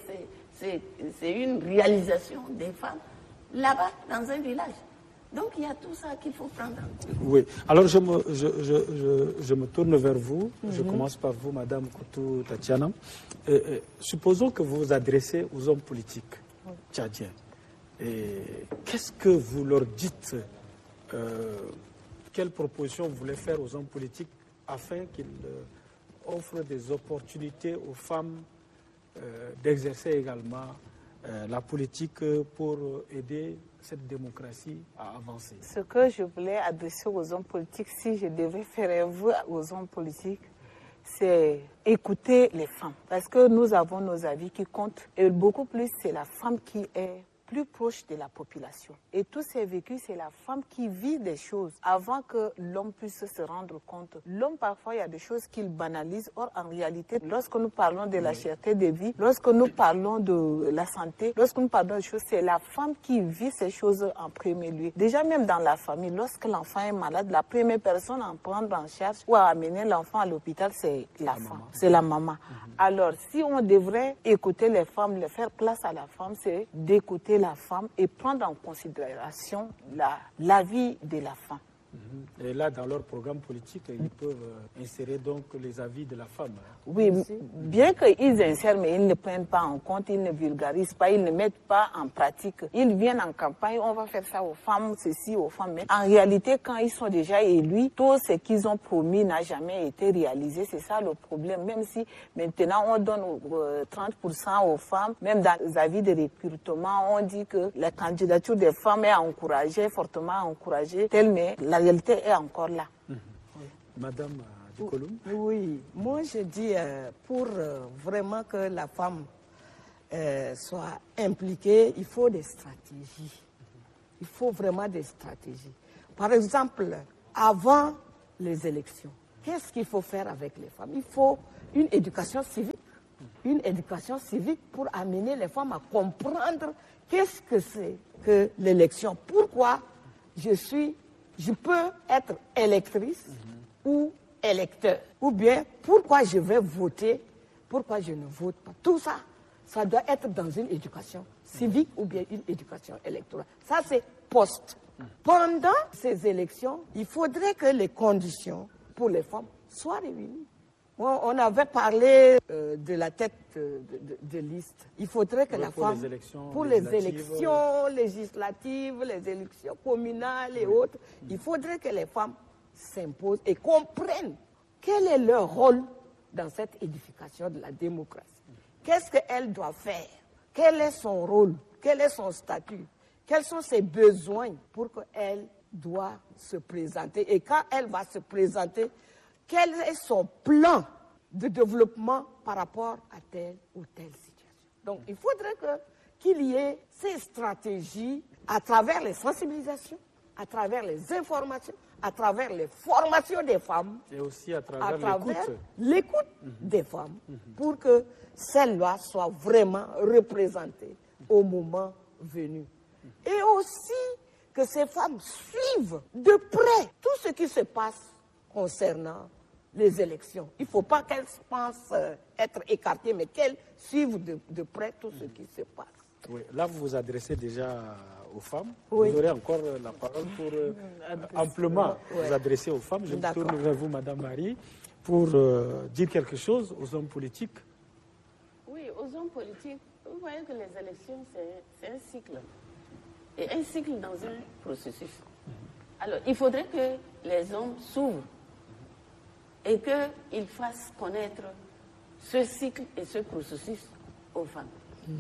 B: c'est une réalisation des femmes là-bas, dans un village. Donc, il y a tout ça qu'il faut prendre en compte.
A: Oui. Alors, je me, je, je, je, je me tourne vers vous. Mm-hmm. Je commence par vous, Madame Coutou Tatiana. Euh, euh, supposons que vous vous adressez aux hommes politiques oui. tchadiens. Qu'est-ce que vous leur dites euh, quelles propositions vous voulez faire aux hommes politiques afin qu'ils euh, offrent des opportunités aux femmes euh, d'exercer également euh, euh, la politique pour aider cette démocratie à avancer?
D: Ce que je voulais adresser aux hommes politiques, si je devais faire un vœu aux hommes politiques, c'est écouter les femmes. Parce que nous avons nos avis qui comptent. Et beaucoup plus, c'est la femme qui est plus proche de la population. Et tous ces vécus, c'est la femme qui vit des choses avant que l'homme puisse se rendre compte. L'homme, parfois, il y a des choses qu'il banalise. Or, en réalité, lorsque nous parlons de la cherté de vie, lorsque nous parlons de la santé, lorsque nous parlons de choses, c'est la femme qui vit ces choses en premier lieu. Déjà, même dans la famille, lorsque l'enfant est malade, la première personne à en prendre en charge ou à amener l'enfant à l'hôpital, c'est la, la femme, c'est la maman. Mm-hmm. Alors, si on devrait écouter les femmes, les faire place à la femme, c'est d'écouter la femme et prendre en considération la, la vie de la femme.
A: Et là, dans leur programme politique, ils peuvent insérer donc les avis de la femme.
D: Oui, bien qu'ils insèrent, mais ils ne prennent pas en compte, ils ne vulgarisent pas, ils ne mettent pas en pratique. Ils viennent en campagne, on va faire ça aux femmes, ceci aux femmes. Mais en réalité, quand ils sont déjà élus, tout ce qu'ils ont promis n'a jamais été réalisé. C'est ça le problème. Même si maintenant on donne trente pour cent aux femmes, même dans les avis de recrutement, on dit que la candidature des femmes est encouragée, fortement encouragée, telle mais la réalité est encore là.
A: Mmh. Oui. Madame Dikoloum.
C: Oui, moi je dis euh, pour euh, vraiment que la femme euh, soit impliquée, il faut des stratégies. Il faut vraiment des stratégies. Par exemple, avant les élections, qu'est-ce qu'il faut faire avec les femmes? Il faut une éducation civique. Une éducation civique pour amener les femmes à comprendre qu'est-ce que c'est que l'élection. Pourquoi je suis Je peux être électrice mmh. ou électeur. Ou bien, pourquoi je vais voter, pourquoi je ne vote pas. Tout ça, ça doit être dans une éducation civique ou bien une éducation électorale. Ça, c'est post. Mmh. Pendant ces élections, il faudrait que les conditions pour les femmes soient réunies. On avait parlé euh, de la tête de, de, de liste. Il faudrait que
A: oui,
C: la
A: pour
C: femme,
A: les élections
C: pour les élections législatives, les élections communales et oui. autres, mmh. il faudrait que les femmes s'imposent et comprennent quel est leur rôle dans cette édification de la démocratie. Mmh. Qu'est-ce qu'elle doit faire? Quel est son rôle? Quel est son statut? Quels sont ses besoins pour qu'elle doit se présenter? Et quand elle va se présenter, quel est son plan de développement par rapport à telle ou telle situation? Donc, il faudrait que, qu'il y ait ces stratégies à travers les sensibilisations, à travers les informations, à travers les formations des femmes.
A: Et aussi à travers,
C: à travers
A: l'écoute,
C: l'écoute mmh. des femmes, mmh. pour que celle-là soit vraiment représentée mmh. au moment venu. Mmh. Et aussi que ces femmes suivent de près tout ce qui se passe concernant les élections. Il ne faut pas qu'elles pensent euh, être écartées, mais qu'elles suivent de, de près tout ce qui se passe.
A: Oui, là, vous vous adressez déjà aux femmes.
C: Oui.
A: Vous aurez encore la parole pour euh, amplement ouais. vous adresser aux femmes. Je me tourne vers vous, Madame Marie, pour euh, dire quelque chose aux hommes politiques.
B: Oui, aux hommes politiques, vous voyez que les élections, c'est un cycle. Et un cycle dans un processus. Mm-hmm. Alors, il faudrait que les hommes s'ouvrent et qu'ils fassent connaître ce cycle et ce processus aux femmes. Mmh.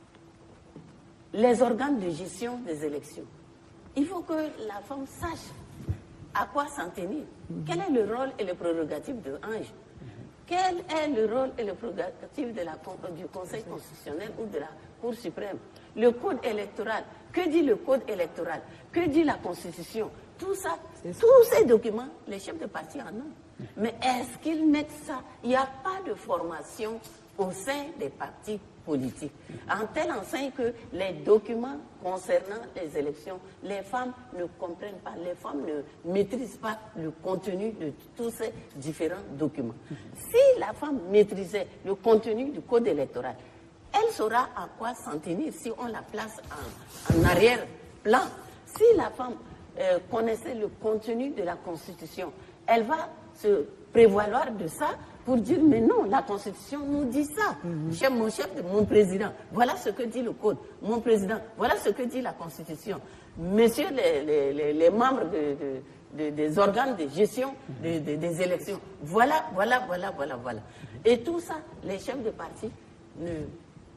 B: Les organes de gestion des élections. Il faut que la femme sache à quoi s'en tenir. Mmh. Quel est le rôle et les prérogatives de Ange? Mmh. Quel est le rôle et les prérogatives de la, du Conseil constitutionnel ou de la Cour suprême? Le code électoral. Que dit le code électoral? Que dit la Constitution? Tout ça, tous ces documents, les chefs de parti en ont. Mais est-ce qu'ils mettent ça? Il n'y a pas de formation au sein des partis politiques. En telle enseigne que les documents concernant les élections, les femmes ne comprennent pas, les femmes ne maîtrisent pas le contenu de tous ces différents documents. Si la femme maîtrisait le contenu du code électoral, elle saura à quoi s'en tenir si on la place en, en arrière-plan. Si la femme euh, connaissait le contenu de la Constitution, elle va se prévaloir de ça pour dire mais non, la Constitution nous dit ça. Mm-hmm. Chef, mon chef, mon président, voilà ce que dit le code. Mon président, voilà ce que dit la Constitution. Messieurs les, les, les, les membres de, de, de, des organes de gestion de, de, des élections, voilà, voilà, voilà, voilà, voilà. Et tout ça, les chefs de parti ne,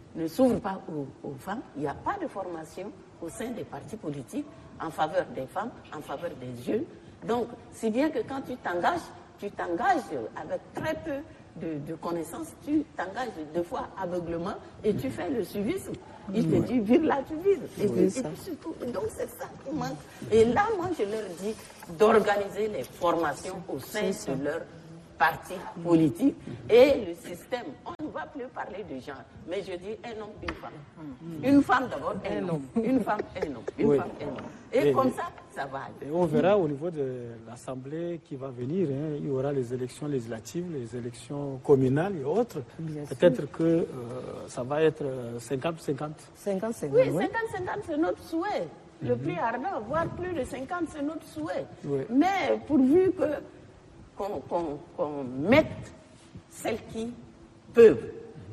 B: ne s'ouvre pas aux, aux femmes. Il n'y a pas de formation au sein des partis politiques en faveur des femmes, en faveur des jeunes. Donc, si bien que quand tu t'engages, tu t'engages avec très peu de, de connaissances, tu t'engages deux fois aveuglement et tu fais le suivisme. Il te dit, vire là, tu vires. Et, oui, et, et surtout, donc c'est ça qui manque. Et là, moi, je leur dis d'organiser les formations au sein de leur parti politique et le système. On ne va plus parler de genre, mais je dis un homme, une femme. Une femme d'abord, un homme. Une femme, un homme. Une oui. femme, un homme. Et, et comme ça, ça va aller.
A: Et on verra au niveau de l'Assemblée qui va venir, hein, il y aura les élections législatives, les élections communales et autres. Peut-être que euh, ça va être cinquante cinquante.
B: cinquante cinquante. Oui, cinquante cinquante, c'est notre souhait. Le mm-hmm. plus ardent, voire plus de cinquante, c'est notre souhait. Oui. Mais pourvu que qu'on qu'on, qu'on mette celles qui peuvent.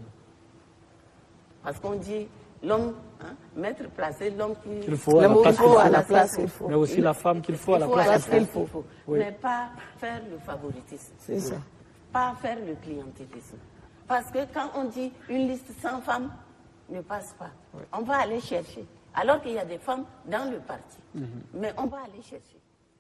B: Parce qu'on dit l'homme, hein, mettre, placer l'homme qui
A: qu'il faut à la place,
B: faut à la place qu'il faut.
A: Mais aussi la femme qu'il faut à la place
B: qu'il faut. faut. Oui. Mais pas faire le favoritisme.
C: C'est ça.
B: Pas faire le clientélisme. Parce que quand on dit une liste sans femmes ne passe pas, oui. on va aller chercher. Alors qu'il y a des femmes dans le parti. Mm-hmm. Mais on va aller chercher.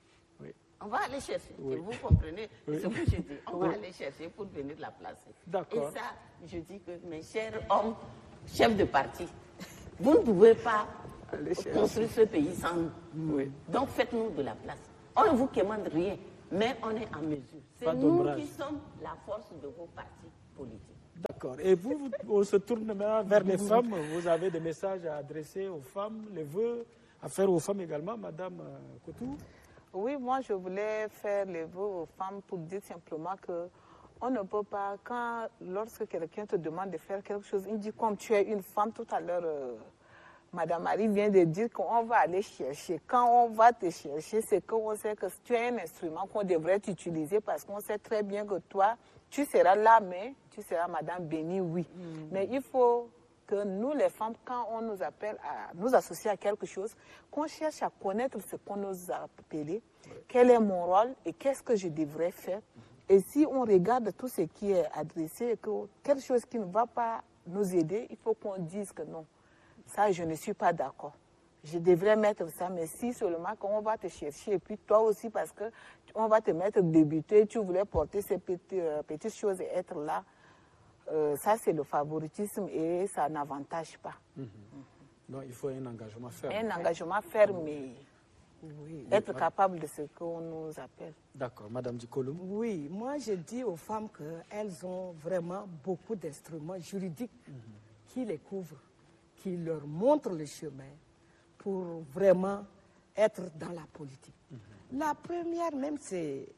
B: On va aller chercher. Oui. Et vous comprenez oui. ce que je dis. On oui. va aller chercher pour venir la placer.
A: D'accord.
B: Et ça, je dis que mes chers hommes, chefs de parti, vous ne pouvez pas construire ce pays sans nous. Oui. Donc faites-nous de la place. On ne vous commande rien, mais on est en mesure. C'est nous qui sommes la force de vos partis politiques.
A: D'accord. Et vous, vous, on se tourne maintenant vers les femmes. Vous avez des messages à adresser aux femmes, les vœux à faire aux femmes également, Madame Coutou?
D: Oui, moi je voulais faire les vœux aux femmes pour dire simplement que on ne peut pas, quand, lorsque quelqu'un te demande de faire quelque chose, il dit comme tu es une femme, tout à l'heure, euh, Madame Marie vient de dire qu'on va aller chercher. Quand on va te chercher, c'est qu'on sait que tu es un instrument qu'on devrait utiliser parce qu'on sait très bien que toi, tu seras là, mais tu seras Madame Béni, oui. Mm. Mais il faut que nous, les femmes, quand on nous appelle à nous associer à quelque chose, qu'on cherche à connaître ce qu'on nous a appelé, oui. quel est mon rôle et qu'est-ce que je devrais faire. Et si on regarde tout ce qui est adressé et que quelque chose qui ne va pas nous aider, il faut qu'on dise que non, ça, je ne suis pas d'accord. Je devrais mettre ça, mais si seulement qu'on va te chercher, et puis toi aussi, parce qu'on va te mettre débuter, tu voulais porter ces petites, euh, petites choses et être là, Euh, ça, c'est le favoritisme et ça n'avantage pas.
A: Mmh. Mmh. Donc, il faut un engagement ferme.
D: Un engagement ferme et oui. être oui. capable de ce qu'on nous appelle.
A: D'accord. Madame Dikolo?
C: Oui, moi, je dis aux femmes qu'elles ont vraiment beaucoup d'instruments juridiques mmh. qui les couvrent, qui leur montrent le chemin pour vraiment être dans la politique. Mmh. La première, même, c'est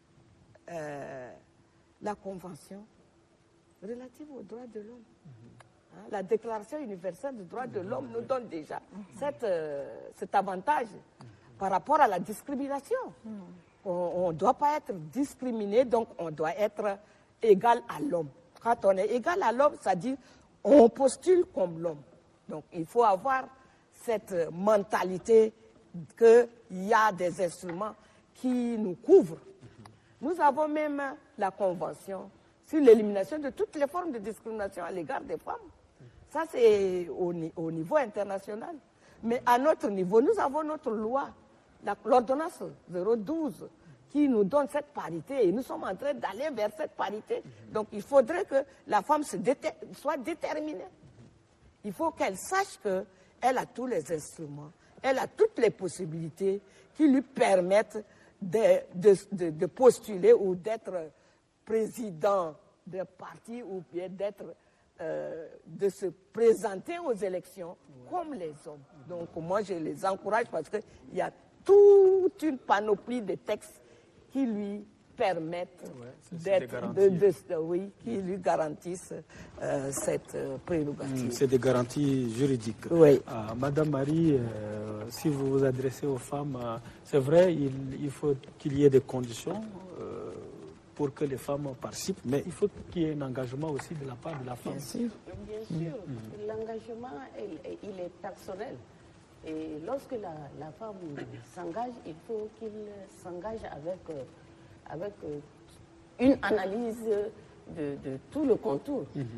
C: euh, la Convention relative aux droits de l'homme. Mm-hmm. hein, la Déclaration universelle des droits de l'homme nous donne déjà mm-hmm. cette, euh, cet avantage mm-hmm. par rapport à la discrimination. Mm-hmm. On ne doit pas être discriminé, donc on doit être égal à l'homme. Quand on est égal à l'homme, ça dit on postule comme l'homme. Donc il faut avoir cette mentalité qu'il y a des instruments qui nous couvrent. Mm-hmm. Nous avons même la Convention sur l'élimination de toutes les formes de discrimination à l'égard des femmes. Ça, c'est au, au niveau international. Mais à notre niveau, nous avons notre loi, l'ordonnance zéro douze, qui nous donne cette parité. Et nous sommes en train d'aller vers cette parité. Donc, il faudrait que la femme se déter, soit déterminée. Il faut qu'elle sache qu'elle a tous les instruments, elle a toutes les possibilités qui lui permettent de, de, de, de postuler ou d'être président de parti ou bien d'être, euh, de se présenter aux élections ouais. comme les hommes. Donc moi je les encourage parce qu'il y a toute une panoplie de textes qui lui permettent ouais, d'être, de, de, de, oui, qui lui garantissent euh, cette euh, prérogative.
A: Mmh, c'est des garanties juridiques.
C: Oui.
A: Ah, Madame Marie, euh, si vous vous adressez aux femmes, euh, c'est vrai, il, il faut qu'il y ait des conditions euh, pour que les femmes participent, mais il faut qu'il y ait un engagement aussi de la part de la femme.
B: Bien sûr, bien sûr. Mmh. L'engagement, il, il est personnel. Et lorsque la, la femme s'engage, il faut qu'il s'engage avec, euh, avec euh, une analyse de, de tout le contour. Mmh.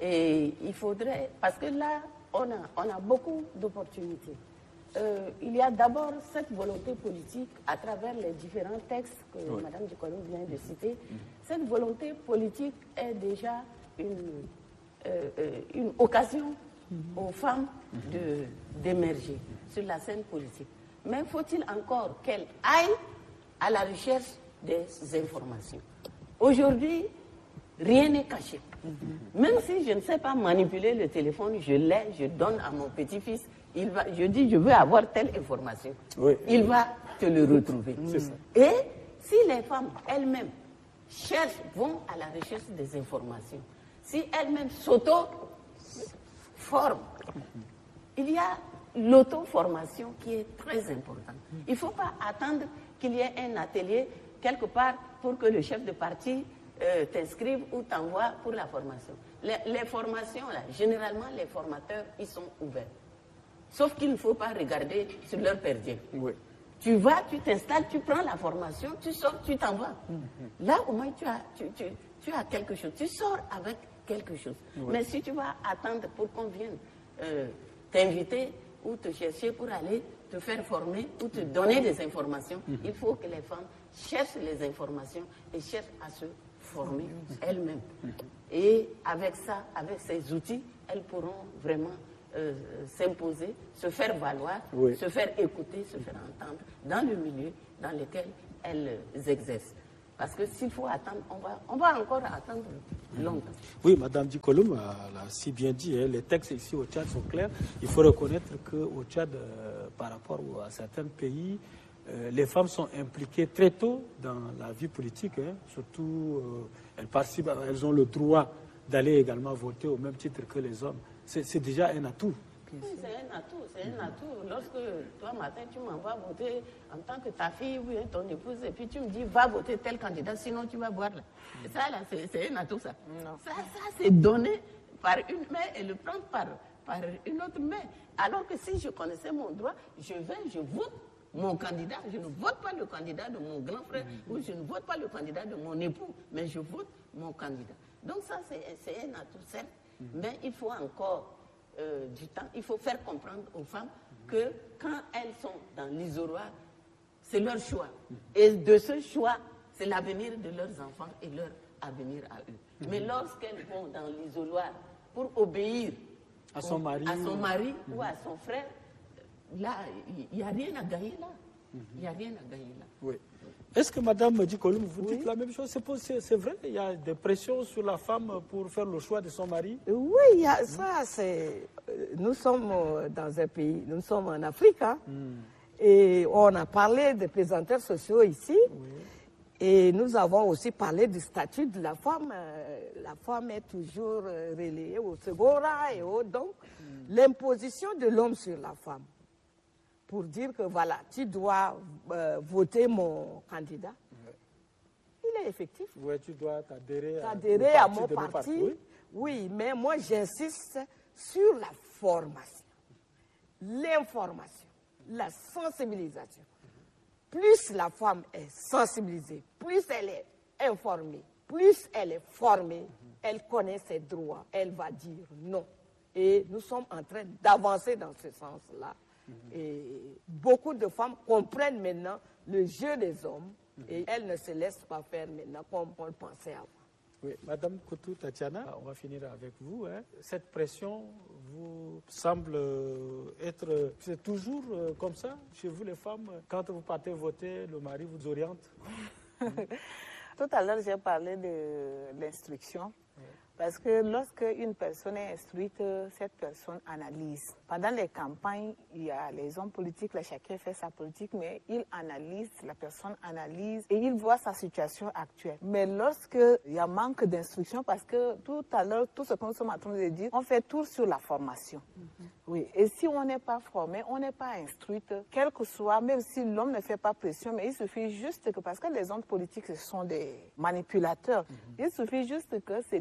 B: Et il faudrait, parce que là, on a, on a beaucoup d'opportunités. Euh, il y a d'abord cette volonté politique à travers les différents textes que oui. Mme Djikolom vient de citer. Mmh. Cette volonté politique est déjà une, euh, euh, une occasion mmh. aux femmes de, d'émerger sur la scène politique. Mais faut-il encore qu'elles aillent à la recherche des informations? Aujourd'hui, rien n'est caché. Mmh. Même si je ne sais pas manipuler le téléphone, je l'ai, je donne à mon petit-fils. Il va, je dis, je veux avoir telle information. Oui. Il va te le retrouver. C'est ça. Et si les femmes elles-mêmes cherchent, vont à la recherche des informations, si elles-mêmes s'auto-forment, il y a l'auto-formation qui est très importante. Il ne faut pas attendre qu'il y ait un atelier quelque part pour que le chef de parti euh, t'inscrive ou t'envoie pour la formation. Les, les formations, là, généralement, les formateurs, ils sont ouverts. Sauf qu'il ne faut pas regarder sur leur perdien. Oui. Tu vas, tu t'installes, tu prends la formation, tu sors, tu t'en vas. Mm-hmm. Là, au moins, tu as, tu, tu, tu as quelque chose. Tu sors avec quelque chose. Oui. Mais si tu vas attendre pour qu'on vienne euh, t'inviter ou te chercher pour aller te faire former ou te donner des informations, mm-hmm. il faut que les femmes cherchent les informations et cherchent à se former mm-hmm. elles-mêmes. Mm-hmm. Et avec ça, avec ces outils, elles pourront vraiment Euh, s'imposer, se faire valoir, oui. se faire écouter, se faire entendre dans le milieu dans lequel elles exercent. Parce que s'il faut attendre, on va, on va encore attendre longtemps.
A: Oui, Mme Djikolom l'a si bien dit, hein, les textes ici au Tchad sont clairs. Il faut reconnaître qu'au Tchad, euh, par rapport à certains pays, euh, les femmes sont impliquées très tôt dans la vie politique. Hein, surtout, euh, elles participent, elles ont le droit d'aller également voter au même titre que les hommes. C'est déjà un atout.
B: Oui, c'est un atout, c'est un atout. Lorsque toi, matin, tu m'envoies voter en tant que ta fille ou ton épouse, et puis tu me dis, va voter tel candidat, sinon tu vas boire là. Et ça, là, c'est un atout, ça. Non. Ça, ça c'est donné par une main et le prendre par, par une autre main. Alors que si je connaissais mon droit, je vais, je vote mon candidat. Je ne vote pas le candidat de mon grand frère, mm-hmm. ou je ne vote pas le candidat de mon époux, mais je vote mon candidat. Donc ça, c'est un atout, certes. Mais il faut encore euh, du temps, il faut faire comprendre aux femmes que quand elles sont dans l'isoloir, c'est leur choix. Et de ce choix, c'est l'avenir de leurs enfants et leur avenir à eux. Mais lorsqu'elles vont dans l'isoloir pour obéir
A: à son mari,
B: à son mari ou, ou à son frère, là, il n'y a rien à gagner là. Il n'y a rien à gagner là.
A: Oui. Est-ce que Mme Djikolom, vous oui. dites la même chose? C'est vrai, il y a des pressions sur la femme pour faire le choix de son mari?
C: Oui, il y a ça. C'est... Nous sommes dans un pays, nous sommes en Afrique, hein, mm. et on a parlé des présenteurs sociaux ici, oui. et nous avons aussi parlé du statut de la femme. La femme est toujours relayée au second rang, et au, donc mm. l'imposition de l'homme sur la femme, pour dire que voilà, tu dois euh, voter mon candidat, ouais. il est effectif.
A: Oui, tu dois t'adhérer
C: à, à mon parti. parti oui. oui, mais moi j'insiste sur la formation, l'information, la sensibilisation. Plus la femme est sensibilisée, plus elle est informée, plus elle est formée, elle connaît ses droits, elle va dire non. Et nous sommes en train d'avancer dans ce sens-là. Et beaucoup de femmes comprennent maintenant le jeu des hommes et elles ne se laissent pas faire maintenant comme on le pensait avant.
A: Oui, Madame Koutou Tatiana, on va finir avec vous. Hein. Cette pression vous semble être... C'est toujours comme ça chez vous les femmes? Quand vous partez voter, le mari vous oriente?
D: Tout à l'heure, j'ai parlé de l'instruction. Oui. Parce que lorsque une personne est instruite, cette personne analyse. Pendant les campagnes, il y a les hommes politiques, là, chacun fait sa politique, mais il analyse, la personne analyse et il voit sa situation actuelle. Mais lorsque il y a manque d'instruction, parce que tout à l'heure, tout ce que nous sommes en train de dire, on fait tout sur la formation. Mm-hmm. Oui. Et si on n'est pas formé, on n'est pas instruite, quel que soit, même si l'homme ne fait pas pression, mais il suffit juste que, parce que les hommes politiques, ce sont des manipulateurs, mm-hmm. il suffit juste que celui-là qui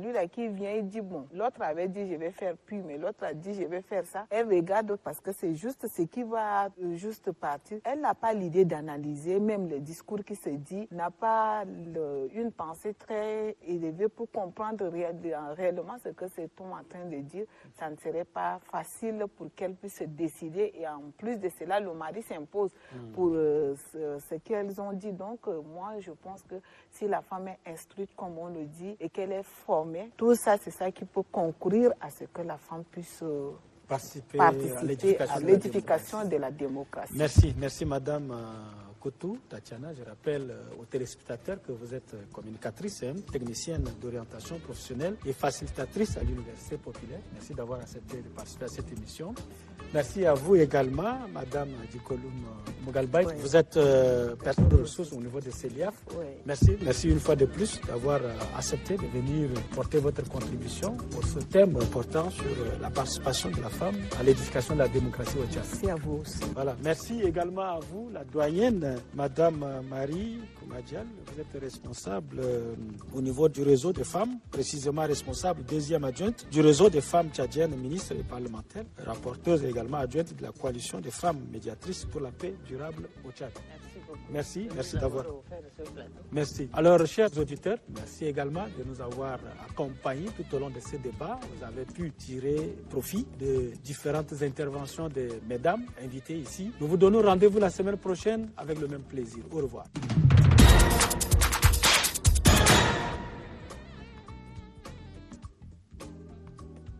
D: vient et dit, bon, l'autre avait dit je vais faire puis, mais l'autre a dit je vais faire ça. Elle regarde parce que c'est juste ce qui va juste partir. Elle n'a pas l'idée d'analyser, même le discours qui se dit, n'a pas le, une pensée très élevée pour comprendre réel, réellement ce que c'est tout en train de dire. Ça ne serait pas facile pour qu'elle puisse se décider et en plus de cela, le mari s'impose mmh. pour euh, ce, ce qu'elles ont dit. Donc euh, moi, je pense que si la femme est instruite, comme on le dit, et qu'elle est formée, tout ça, c'est ça qui peut concourir à ce que la femme puisse euh,
A: participer,
D: participer à l'édification de, de la démocratie.
A: Merci, merci Madame Kotou, Tatiana. Je rappelle aux téléspectateurs que vous êtes communicatrice, hein, technicienne d'orientation professionnelle et facilitatrice à l'Université populaire. Merci d'avoir accepté de participer à cette émission. Merci à vous également, Madame Dikoloum Mogalbaï. Oui. Vous êtes euh, personne de ressources au niveau de CELIAF. Oui. Merci. Merci une fois de plus d'avoir euh, accepté de venir porter votre contribution pour ce thème important sur euh, la participation de la femme à l'édification de la démocratie au Tchad.
C: Merci à vous aussi.
A: Voilà. Merci également à vous, la doyenne, Madame Marie Koumadial. Vous êtes responsable euh, au niveau du réseau des femmes, précisément responsable, deuxième adjointe du réseau des femmes tchadiennes, ministres et parlementaires, rapporteuse également adjointe de la coalition des femmes médiatrices pour la paix durable au Tchad.
B: Merci beaucoup.
A: Merci, merci d'avoir. Merci. Alors, chers auditeurs, merci également de nous avoir accompagnés tout au long de ce débat. Vous avez pu tirer profit de différentes interventions de mesdames invitées ici. Nous vous donnons rendez-vous la semaine prochaine avec le même plaisir. Au revoir.